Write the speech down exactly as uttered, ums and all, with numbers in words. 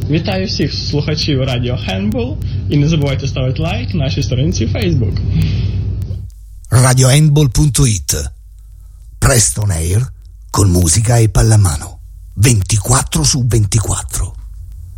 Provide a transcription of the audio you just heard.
Вітаю всіх слухачів Радіо Handball і не забувайте ставити лайк нашій сторінці Facebook. radio handball punto it. Presto on air con musica e pallamano. ventiquattro su ventiquattro.